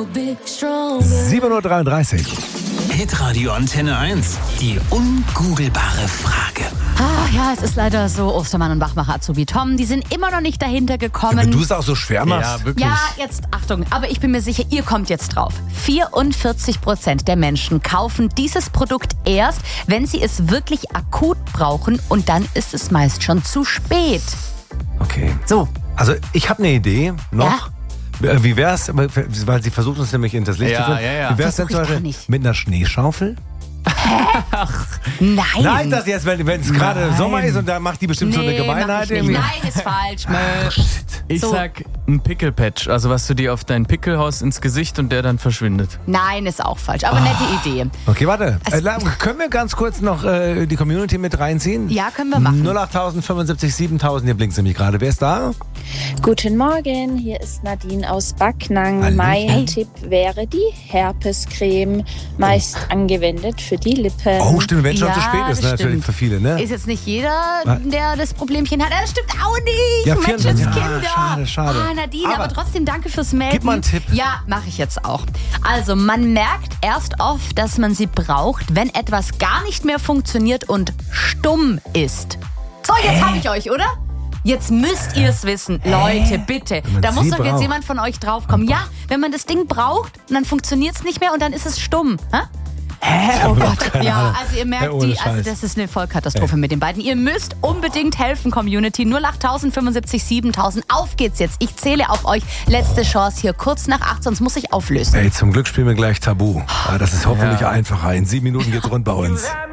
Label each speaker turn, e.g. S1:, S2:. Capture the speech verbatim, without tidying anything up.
S1: sieben Uhr dreiunddreißig.
S2: Hitradio Antenne eins. Die ungoogelbare Frage.
S3: Ah ja, es ist leider so, Ostermann und Wachmacher Azubi Tom, die sind immer noch nicht dahinter gekommen.
S1: Ja, wenn du es auch so schwer machst.
S4: Ja, wirklich.
S3: Ja, jetzt, Achtung, aber ich bin mir sicher, ihr kommt jetzt drauf. vierundvierzig Prozent der Menschen kaufen dieses Produkt erst, wenn sie es wirklich akut brauchen, und dann ist es meist schon zu spät.
S1: Okay.
S3: So.
S1: Also ich habe eine Idee noch. Ja? Wie wär's, weil sie versucht uns nämlich in das Licht
S4: Ja,
S1: zu führen.
S4: ja, ja.
S1: Wie wär's denn
S3: Versuch
S1: zum
S3: ich gar
S1: Beispiel
S3: nicht.
S1: mit einer Schneeschaufel?
S3: Nein.
S1: Nein, das jetzt, wenn es gerade Sommer ist und da macht die bestimmt so eine
S3: Nee, mach
S1: Gemeinheit
S3: ich nicht.
S1: irgendwie.
S3: Nein, ist falsch.
S1: Ach, shit.
S4: Ich
S3: So.
S4: sag ein Pickelpatch, also was du dir auf deinen Pickel haust ins Gesicht und der dann verschwindet.
S3: Nein, ist auch falsch, aber nette Idee.
S1: Okay, warte.
S3: Es-
S1: Äh, la- können wir ganz kurz noch äh, die Community mit reinziehen?
S3: Ja, können wir machen.
S1: null acht fünfundsiebzig siebentausend, hier blinkt nämlich gerade. Wer ist da?
S5: Guten Morgen, hier ist Nadine aus Backnang.
S1: Hallo.
S5: Mein
S3: Hey.
S5: Tipp wäre die Herpescreme, meist angewendet für die Lippen.
S1: Oh, stimmt, wenn es schon
S3: Ja,
S1: zu spät ist,
S3: das
S1: ne, natürlich
S3: stimmt.
S1: für viele, ne?
S3: Ist jetzt nicht jeder,
S1: Was?
S3: der das Problemchen hat. Das stimmt auch nicht.
S1: Ja,
S3: Menschenskinder.
S1: vierundzwanzig. Ja, schade, schade.
S3: Ah, Nadine, aber,
S1: Aber
S3: trotzdem danke fürs Melden.
S1: gib mal einen Tipp.
S3: Ja, mache ich jetzt auch. Also, man merkt erst oft, dass man sie braucht, wenn etwas gar nicht mehr funktioniert und stumm ist. So, jetzt habe ich euch, oder? Jetzt müsst ihr es wissen. Leute, bitte.
S1: man
S3: Da muss
S1: sie
S3: doch jetzt
S1: braucht.
S3: jemand von euch draufkommen. Ja, wenn man das Ding braucht, dann funktioniert es nicht mehr und dann ist es stumm. Hä? Hä? Oh Gott.
S1: keine
S3: Ja,
S1: Ahnung.
S3: also ihr merkt,
S1: Ja, ohne
S3: die, also
S1: Scheiß.
S3: das ist eine Vollkatastrophe mit den beiden. Ihr müsst unbedingt helfen, Community. null acht fünfundsiebzig siebentausend. Auf geht's jetzt. Ich zähle auf euch. Letzte Chance hier, kurz nach acht, sonst muss ich auflösen.
S1: Ey, zum Glück spielen wir gleich Tabu. Ah, das ist hoffentlich
S4: Ja.
S1: einfacher. In sieben Minuten geht's rund bei uns.